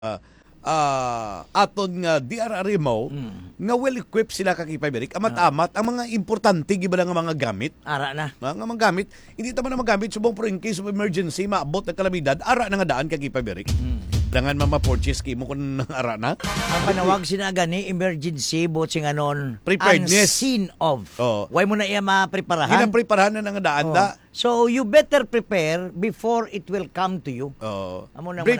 aton nga DRRI mo nga well-equipped sila kakipay-berik. Amat-amat ang mga importante giba nga mga gamit. Ara na. Mga gamit. Hindi tama na magamit subong for in case of emergency, maabot ng kalamidad, ara na nga daan kakipay-berik. Dangan mama-purchase kimo kung ara na. Ang panawag sinaga ni emergency botsing anon Preparedness. unseen of. Oh. Why mo na iya mapreparahan? Ginang-preparahan na nga daan da. So you better prepare before it will come to you. Amo na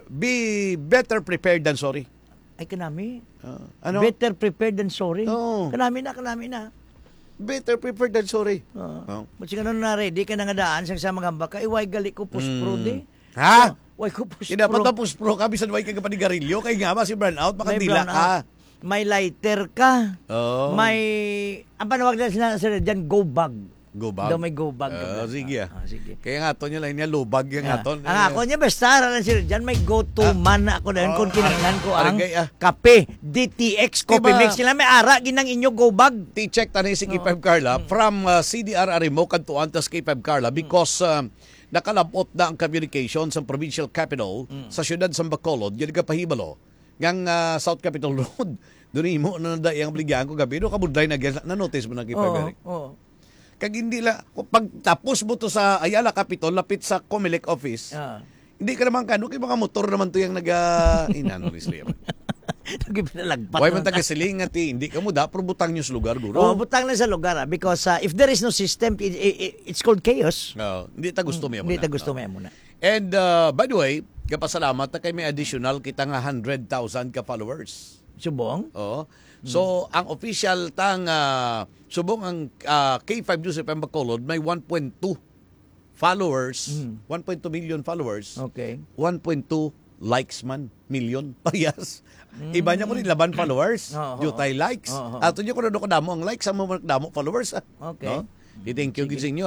Be better prepared than sorry. Ay kanami. Ano? Better prepared than sorry. Oo. Kanami na. Better prepared than sorry. Botsing anon na ready ka na nga daan sa mga baka iway gali ko puspro de. Ha? Why ko puspro? Hindi dapat na puspro ka bisan way ka panigarilyo kay nga si burnout makadila ka. May lighter ka. May ang panawag na sila diyan go bag. Go bag? Daw may go bag. Sige. Sige. Kaya nga to niya lang niya lubag yung aton. Ang ako niya basta ran sila diyan may go to man na ako dahil kung kinahanglan ko ang Arigay, kape DTX coffee mix sila may ara ginang inyo go bag. T-check tani si K5 Carla from CDRRI mo kantuan tas K5 Carla because nakalabot na ang communication sa provincial capital sa siyudad sa Bacolod yun ka pahibalo ngang South Capitol Road doon mo na nadayang bligyan ko gabi no kabudlay na notice mo na K5 Eric. Kag hindi la pag tapos mo to sa Ayala Capitol lapit sa Comelec office. Hindi ka naman kano kay mga motor naman to yung inano ni Slim. Nagpinalagpat. Why man taga siling at hindi ka mo da pero butang niyo sa lugar guro. Butang na sa lugar because if there is no system it's called chaos. Hindi ta gusto mo Hindi ta gusto mo muna. And by the way, kapasalamat na kay may additional kita nga 100,000 ka followers. Subong? So, ang official subong ang K5 News FM Bacolod may 1.2 followers, 1.2 million followers. Okay. 1.2 likes man, million parehas. Iba niya ko ni laban followers, jutay likes. Ato niya ko na damo ang likes, ang mga damo followers. Okay. No? Thank you gid sa inyo.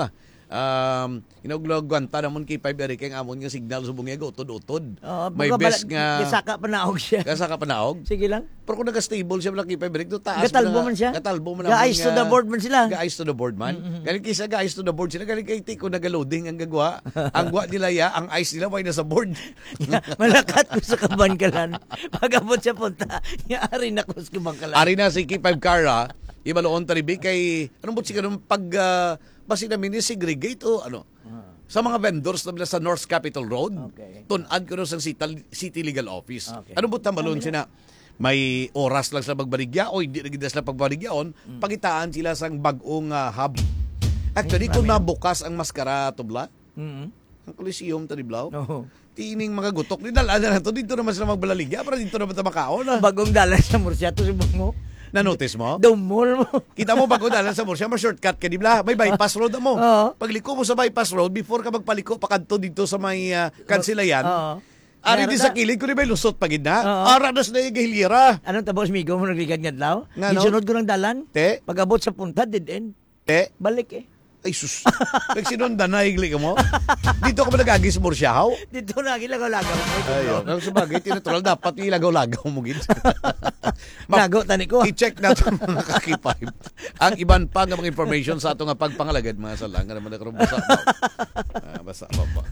Inaglogwan ta namon kay Eric ang amon nga signal subong nga utod-utod. May best nga kasaka panaog siya. Kasaka panaog. Sige lang. Pero kung nag-stable siya kay Eric do taas. Gatalbo man siya. Gatalbo man. Guys to the board man sila. Guys to the board man. Galing kisa guys to the board sila galing kay Tiko naga-loading ang gagwa. Ang gwa nila ya, ang ice nila way nasa board. Malakat ko sa kabangkalan. Pag-abot siya punta, ari na ko sa kabangkalan. Ari na si K5 Cara, ibaloon taribi kay anong butsi ka nung pag basi namin segregate o ano sa mga vendors na sa North Capitol Road. Tunan ko sa City Legal Office. Ano but malon sina may oras lang sa pagbaligya o hindi na sila pagbaligyaon, pagitaan sila sa bagong hub. Actually, kung nabukas ang maskara tubla, ang Coliseum taniblaw, tining mga gutok, nidala na to, dito naman sila magbaligya para dito naman ito makaon. Bagong dala sa Murciato, subong mo. Na-notice mo? Dumol mo. Kita mo bago dalan sa Murcia, ma-shortcut ka, di ba? May bypass road mo. Pagliko mo sa bypass road, before ka magpaliko, pakanto dito sa may Kansilayan, ari di sa kilid ko ni may lusot pagid na. Aranas na yung gahilira. Anong tabos, migo mo nagligad nga daw? Isunod ko ng dalan? Pag-abot sa punta, dead end. Balik Ay sus. Nagsinundan na higli ka mo. Dito ka ba nag-agi sa Murcia, how? Dito na lagaw-lagaw. Ayun. Ang sabagay, tinatural, dapat ilagaw-lagaw mo gid. Lagaw tani ko. I-check natin mga kakipay. Ang iban pa nga mga information sa ato nga pagpangalagad, mga salang nga naman nakarubasa. Basta pa.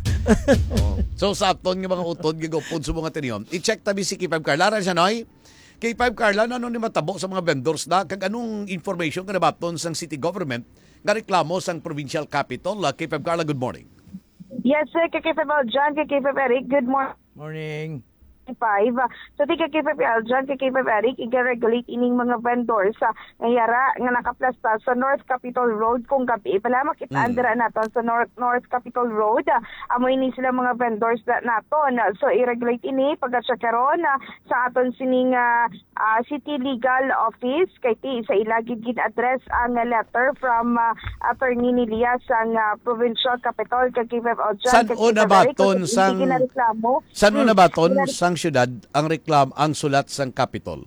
So sa aton nga mga utod, gagawpod sa mga tiniyom, i-check tabi si K5 Carla. Ran siya, noy? K5 Carla, ano ni matabo sa mga vendors na kag anong information ka nabaton sa city government nga reklamo sa provincial capital? K5 Carla, good morning. Yes, sir. K5 John, K5 Eric, good morning. Morning. 5. So, di ka K5 John, K5 Eric, i-regulate ining mga vendors ngayara nga nakaplasta sa North Capitol Road kung gabi. Pala makitaan dira nato sa North Capitol Road. Amo ini sila mga vendors naton. So, i-regulate ini pagkatsa karon sa aton sining City Legal Office kay ti sa ilagid gid address ang letter from Attorney Nilia sang Provincial Capital kay K5 John. San una baton sang San una baton sang syudad ang ang sulat sang Capitol?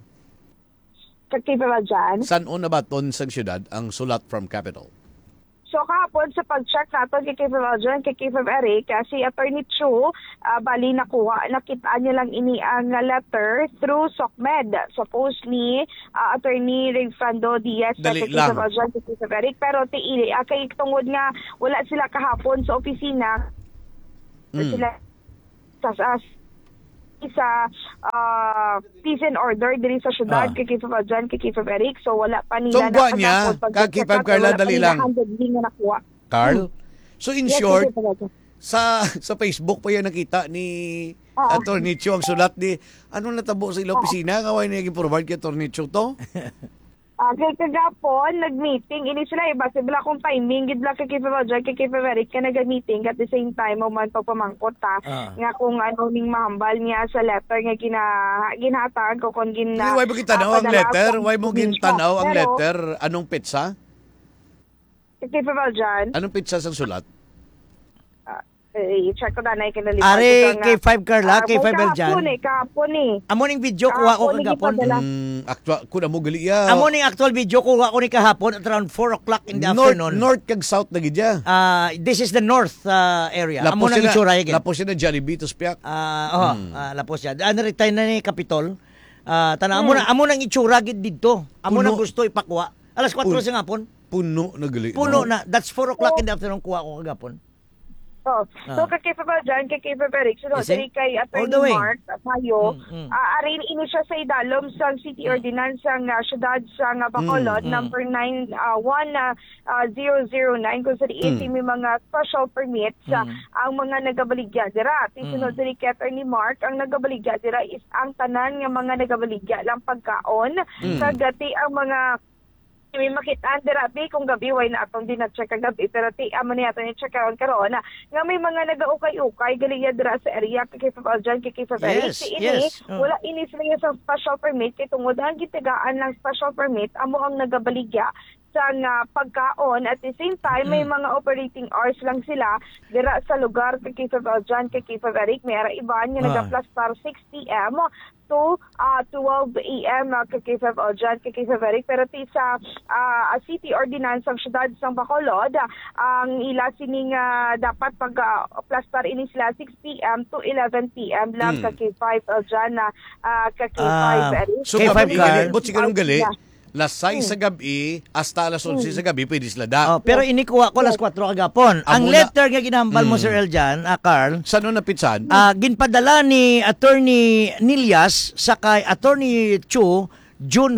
San una baton sang syudad ang sulat from Capitol? So kahapon sa pag-check natin kay K5 John, kay K5 Eric, si Attorney Chu, bali nakita niya lang ini ang letter through SOCMED. Supposedly, Attorney Rigfando Diaz kay K5 John, kay K5 Eric, pero kay tungod nga wala sila kahapon sa opisina. Sila sa peace and order diri sa syudad kay Kifab Aljan, kay Kifab Eric. So wala pa nila Sungguan niya, Kifab Carla, dali lang. Carl? So in short, sa Facebook pa yan nakita ni Attorney Cho ang sulat ni anong natabo sa ilang opisina kaway na i-forward kay Attorney Cho to? Kay kagapon, nag-meeting. Ini sila iba. Sibla kong timing. Gidla kay Kifab Aljan, kay Kifab Eric ka nag-meeting. At the same time, man pagpamangkot nga kung ano ning mahambal niya sa letter nga ginhatag o kung Why mo gitanaw ang letter? Why mo gitanaw ang letter? Anong petsa? Kay Kifab Aljan. Anong petsa sa sulat? I-check ko na na ikinalipat. Are, kay 5 Carla, kay 5 Aljan. Kahapon eh. Amo ning video kuha ko kagapon. Kuna mo gali ya. Amo ning actual video kuha ko ni kahapon at around 4 o'clock in the afternoon. North kag south na gidya. This is the north area. Amo nang itsura again. Lapos siya na Jollibee to spiak. Lapos siya. Na-retire na ni Capitol. Amo nang itsura gid didto. Amo nang gusto ipakuha. Alas 4 sa ngapon. Puno na gali. Puno na. That's 4 o'clock in the afternoon kuha ko kagapon. So kay Kifab Aljan, kay Kifab Eric, diri kay Attorney Mark Mayo, arin ini siya sa idalom sa City Ordinance ng syudad sa Bacolod, number 91009, kung sa diiti may mga special permits ang mga nagabaligya dira. Tisunod diri kay Attorney Mark, ang nagabaligya dira is ang tanan nga mga nagabaligya lang pagkaon, kagati ang mga may makitaan dirabi kung gabi way na atong dina-check kagabi pero ti amo ni ato ni check karon nga may mga nagaukay-ukay galing dira sa area kay Kifab Aljan, kay Kifab Eric. Wala ini sila sa special permit kay tungod ang gitagaan ng special permit amo ang nagabaligya sa pagkaon at the same time may mga operating hours lang sila dira sa lugar kay Kifab Aljan, kay Kifab Eric. May ara iban nga naga-plus par 6 p.m. to 12 a.m. kay Kifab Aljan, kay Kifab Eric. Pero ti sa City Ordinance ng syudad sa Bacolod, ang ila sining dapat pag plus par ini sila 6 p.m. to 11 p.m. lang kay Kifab Aljan kay Kifab Eric. So kami but si kanong gali lasay sa gabi hasta alas 11 sa gabi pwede sila da. Pero inikuha ko alas 4 kagapon. Ang letter nga ginahambal mo Sir Eljan, Carl. Saan na pitsan? Ginpadala ni Attorney Nilias sa kay Attorney Cho June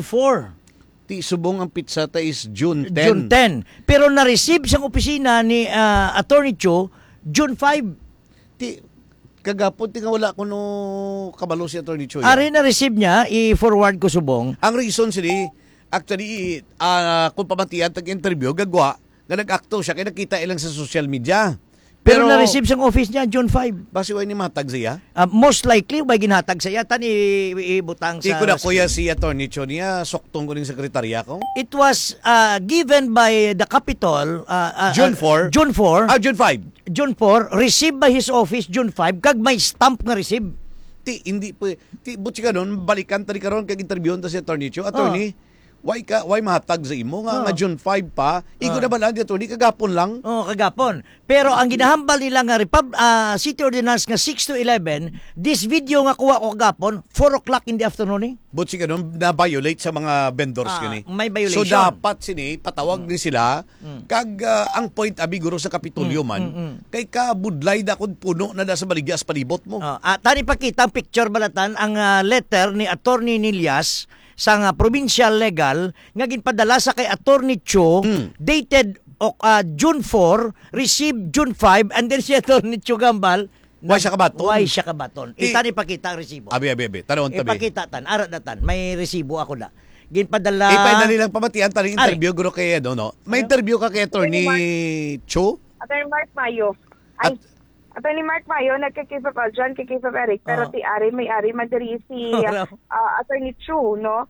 4. Ti subong ang pizza ta is June 10. June 10. Pero na-receive sa opisina ni Attorney Cho June 5. Ti kagapon ti nga wala kuno kabalo si Attorney Cho. Ari na-receive niya, i-forward ko subong. Ang reason sini actually, kung pamatiyan tag-interview, gagwa, na nag-acto siya, kaya nakita ilang sa social media. Pero na-receive sa office niya, June 5. Basi way ni matag siya? Most likely, may ginhatag siya. Tan ibutang sa... Di ko na kuya si Attorney Cho niya, soktong ko ng sekretarya ko. It was given by the Capitol. June 4? June 4. June 5. June 4, received by his office, June 5, kag may stamp nga receive. Hindi po. Butsi ka nun, balikan tali karon kag interview ta si Attorney Cho. Attorney, why mahatag sa imo nga June 5 pa? Igo na ba lang dito ni kagapon lang? Kagapon. Pero ang ginahambal nila nga City Ordinance nga 6 to 11, this video nga kuha ko kagapon 4 o'clock in the afternoon eh. Butsi ka nun, na-violate sa mga vendors kini. May violation. So dapat sini patawag ni sila kag ang point abi guro sa Kapitolyo man kay ka budlay da kun puno na da sa baligya palibot mo. Tani pakita ang picture balatan ang letter ni Attorney Nilias sa provincial legal nga ginpadala sa kay Attorney Cho dated June 4, received June 5, and then si Attorney Cho Gambal Why siya kabaton? Why siya kabaton? Itani pakita ang resibo. Abi. Tanawon tabi. Ipakita tan, arat na tan. May resibo ako na. Ginpadala. Ipadali lang pamatian taning interview guro kay no. May interview ka kay Attorney Cho? Attorney Mark Mayo. Attorney Mark Mayo, nagkakifab Aljan, kikifab Eric, pero may ari madiri si Attorney Chu, no?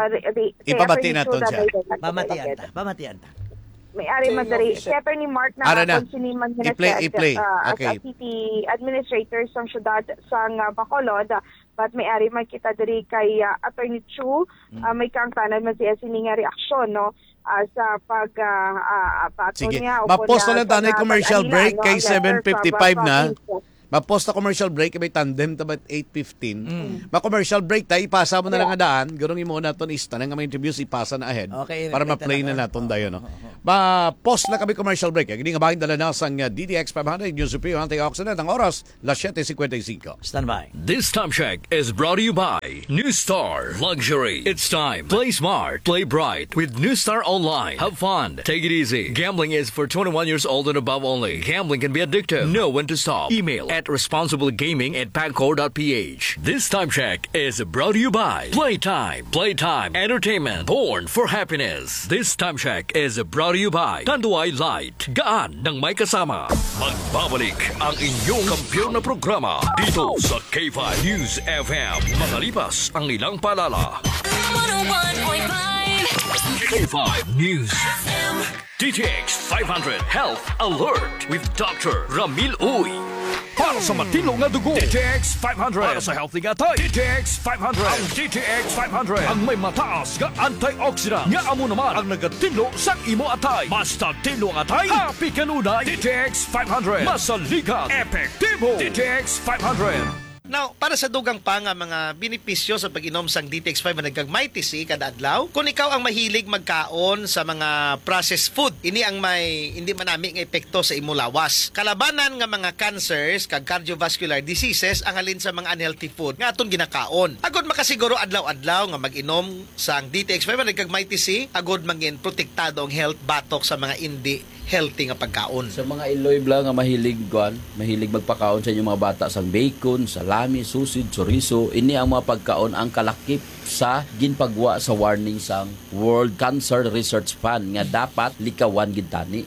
Ipabati na to siya. Pamatian ta. May ari madiri. Si Attorney Mark na siniman na i-play. Okay. As city administrator sa syudad sa Bacolod, but may ari makita diri kay Attorney Chu, may kang tanan man siya sininga reaksyon, no? Sa pag-pato sige. niya. Mapost na lang tanay commercial break kay 7:55 na. Ma-post na commercial break, may tandem tabat 8:15. Ma-commercial break tayo, ipasa mo na lang nga daan. Gurong imo na ton ista nga may interviews ipasa na ahead. Okay, para ma-play na naton dayo no. Ma-post na kami commercial break. Gini nga bahin dala na sang DTX 500 News Superior Antioxidant ang oras las 7:55. Stand by. This time check is brought to you by New Star Luxury. It's time. Play smart, play bright with New Star Online. Have fun. Take it easy. Gambling is for 21 years old and above only. Gambling can be addictive. Know when to stop. Email at responsiblegaming@pagcor.ph. This time check is brought to you by Playtime. Playtime Entertainment. Born for happiness. This time check is brought to you by Tanduay Light. Gaan ng may kasama. Magbabalik ang inyong kampiyon na programa dito sa K5 News FM. Makalipas ang ilang paalala. 101.5 K5 News FM. DTX 500 Health Alert with Dr. Ramil Uy. Para sa matilong na dugo, DTX 500. Para sa healthy nga tayo, DTX 500. Ang DTX 500 ang may mataas nga antioxidant. Nga amo naman ang nagatinlo sa imo atay. Basta tinlo ang atay, happy kanunay. DTX 500. Masaligan, epektibo. DTX 500. Now, para sa dugang pa nga mga benepisyo sa pag-inom sang DTX 500 kag Mighty C kada adlaw, kung ikaw ang mahilig magkaon sa mga processed food, ini ang may hindi manami nga epekto sa imo lawas. Kalabanan nga mga cancers kag cardiovascular diseases ang alin sa mga unhealthy food nga aton ginakaon. Agod makasiguro adlaw-adlaw nga mag-inom sang DTX 500 kag Mighty C, agod mangin protektado ang health batok sa mga hindi healthy nga pagkaon. Sa mga Iloy bla nga mahilig magpakaon sa inyong mga bata sang bacon, salami, susid, chorizo, ini ang mga pagkaon ang kalakip sa ginpagwa sa warning sang World Cancer Research Fund nga dapat likawan gid tani.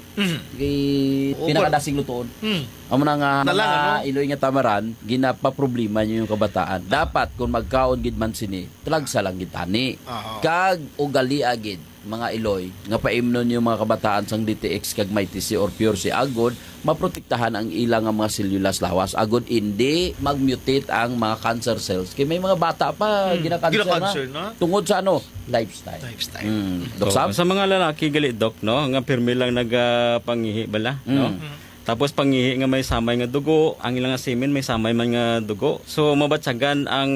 Pinakadasing lutuon. Amo na nga mga Iloy nga tamaran ginapaproblema niyo yung kabataan. Dapat kung magkaon gid man sini, talagsa lang gid tani. Kag ugali agid mga Iloy nga paimnon yung mga kabataan sang DTX kag Mighty C or Pure C agod maprotektahan ang ilang mga sellulas lawas agod hindi magmutate ang mga cancer cells kay may mga bata pa ginakanser na tungod sa lifestyle. Dok Sam? Sa mga lalaki gali dok no nga pirmi lang nagpangihi bala no. Tapos pangihi nga may samay nga dugo, ang ilang semen may samay man nga dugo. So mabatsagan ang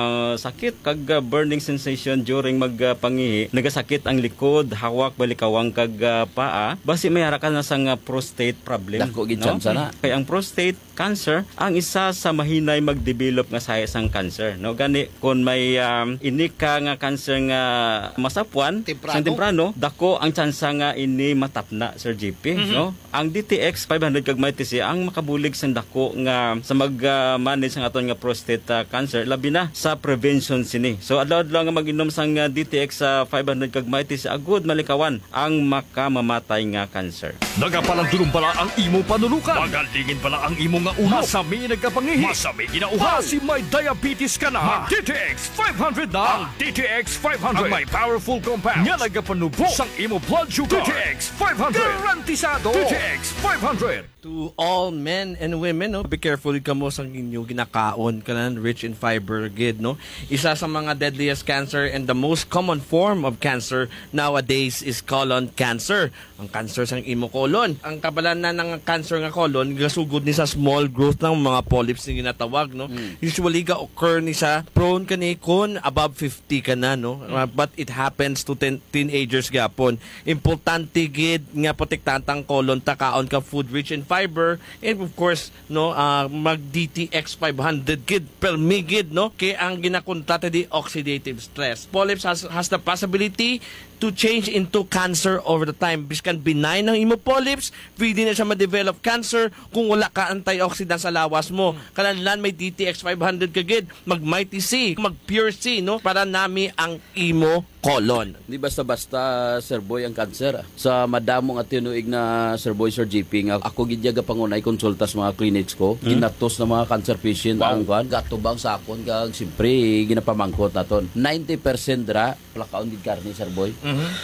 sakit kag burning sensation during magpangihi. Nagasakit ang likod, hawak, balikawang kag paa. Basi may harakan na sang prostate problem. Dako gid sana. Kay ang prostate cancer ang isa sa mahinay mag-develop nga sa isang cancer. No gani kun may inika nga cancer nga masapwan, temprano, dako ang tsansa nga ini matapna Sir JP, no? Ang DTX 500 kag Mighty C ang makabulig sa dako nga sa mag-manage ang aton nga prostate cancer labi na sa prevention sini. So adlaw-adlaw nga mag-inom sang DTX 500 kag Mighty C agud malikawan ang makamamatay nga cancer. Nagapalandulong pala ang imo panulukan. Magalingin pala ang imo nga ulo. Masami nagkapangihi. Masami ginauhaw. Kasi may diabetes ka na. DTX 500 na. Ang DTX 500 ang may powerful compounds. Nga nagapanubo sang imo blood sugar. DTX 500. Garantisado. DTX 500. To all men and women, no, be careful ka mo sa inyo ginakaon kanan rich in fiber gid, no. Isa sa mga deadliest cancer and the most common form of cancer nowadays is colon cancer. Ang cancer sang imo colon. Ang kabalanan ng cancer nga colon gasugod ni sa small growth ng mga polyps ni ginatawag, no. Usually ga occur ni sa prone kani kun above 50 ka na, no. But it happens to teenagers gapon. Importante gid nga protektantang colon ta kaon ka food rich in fiber and of course no mag DTX 500 gid per migid, no, kay ang ginakontrata di oxidative stress. Polyps has the possibility to change into cancer over the time. Biskan benign ang imo polyps, pwede na siya ma-develop cancer kung wala ka antioxidant sa lawas mo. Kananlan may DTX 500 kagid, mag Mighty C, mag Pure C, no, para nami ang imo colon. Di basta-basta Sir Boy ang cancer. Sa madamong at tinuig na Sir Boy Sir GP nga ako gidyaga pangunay konsulta sa mga clinics ko, ginatos na mga cancer patient ang kuan, gatubang sakon kag simpre ginapamangkot naton. 90% dra plakaon gid karni Sir Boy.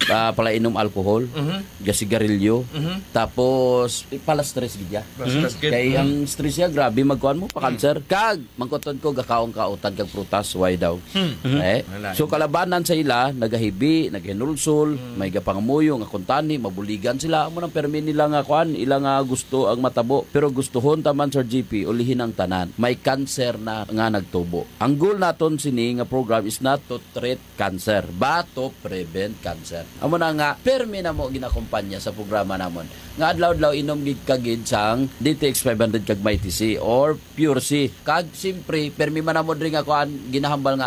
pala inom alcohol, gasigarilyo, tapos pala stress gidya. Kaya ang stress niya grabe magkuan mo pa cancer. Kag mangkoton ko gakaong kautan kag prutas why daw. So kalabanan sa ila nagahibi, naghinulsol, may gapangamuyo nga kuntani, mabuligan sila amo nang permi nila nga kuan, ila nga gusto ang matabo. Pero gustuhon taman Sir GP ulihin ang tanan. May cancer na nga nagtubo. Ang goal naton sini nga program is not to treat cancer, but to prevent cancer. Amo na nga permi na mo ginakumpanya sa programa namon. Nga adlaw-adlaw inom gid kagid sang DTX 500 kag Mighty C or Pure C. Kag simpre permi man namo diri nga kuan ginahambal nga